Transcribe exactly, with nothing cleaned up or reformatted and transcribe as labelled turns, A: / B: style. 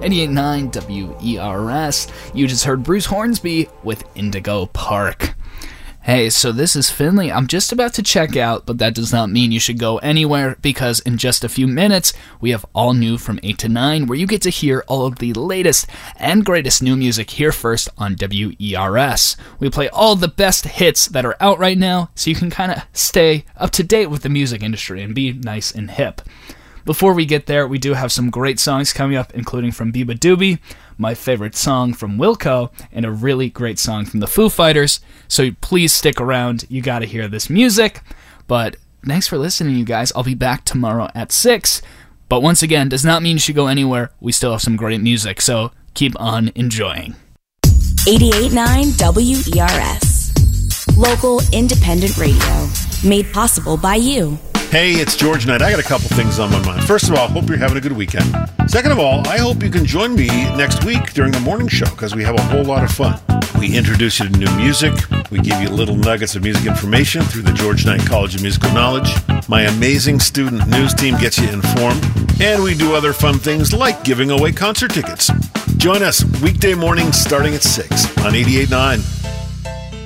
A: eighty-eight point nine W E R S. You just heard Bruce Hornsby with Indigo Park. Hey, so this is Finley. I'm just about to check out, but that does not mean you should go anywhere, because in just a few minutes, we have All New from eight to nine, where you get to hear all of the latest and greatest new music here first on W E R S. We play all the best hits that are out right now, so you can kind of stay up to date with the music industry and be nice and hip. Before we get there, we do have some great songs coming up, including from Biba Doobie, my favorite song from Wilco, and a really great song from the Foo Fighters, so please stick around. You gotta hear this music. But thanks for listening, you guys. I'll be back tomorrow at six, but once again, does not mean you should go anywhere. We still have some great music, so keep on enjoying.
B: eighty-eight point nine W E R S. Local independent radio. Made possible by you.
C: Hey, it's George Knight. I got a couple things on my mind. First of all, hope you're having a good weekend. Second of all, I hope you can join me next week during the morning show, because we have a whole lot of fun. We introduce you to new music. We give you little nuggets of music information through the George Knight College of Musical Knowledge. My amazing student news team gets you informed. And we do other fun things like giving away concert tickets. Join us weekday mornings starting at six on eighty-eight point nine.